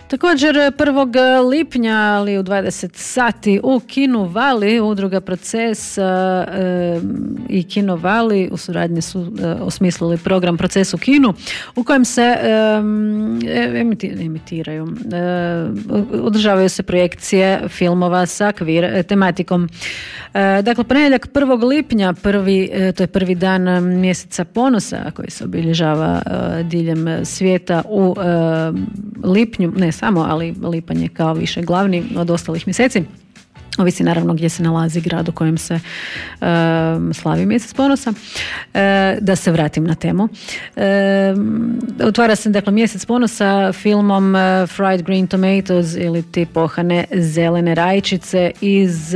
Također 1. lipnja, ali u 20 sati u Kinu Vali, udruga Proces i Kino Vali u suradnji su osmislili program Proces u kinu u kojem se emitiraju, održavaju se projekcije filmova sa queer tematikom. Dakle, ponedjeljak 1. lipnja, to je prvi dan mjeseca ponosa koji se obilježava diljem svijeta u lipnju, ne samo, ali lipanj je kao više glavni od ostalih mjeseci. Ovisi naravno gdje se nalazi grad u kojem se slavi mjesec ponosa. Da se vratim na temu. Otvara se dakle mjesec ponosa filmom Fried Green Tomatoes ili ti pohane zelene rajčice iz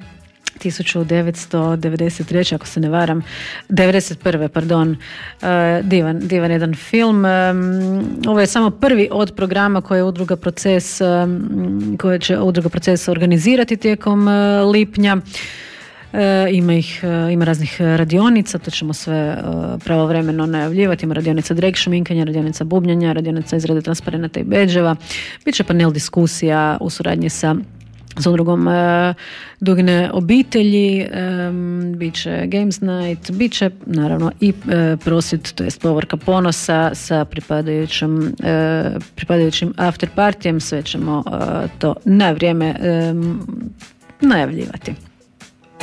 1993. ako se ne varam, 91. pardon, divan jedan film. Ovo je samo prvi od programa koje će Udruga Proces organizirati tijekom lipnja. Ima raznih radionica, to ćemo sve pravovremeno najavljivati. Ima radionica drag šminkanja, radionica bubnjanja, radionica izrade transparenata i bedževa. Biće panel diskusija u suradnji sa udrugom Dugine obitelji, bit će Games Night, bit će naravno i prosvjed, to jest povorka ponosa sa pripadajućim after partijem. Sve ćemo to na vrijeme najavljivati.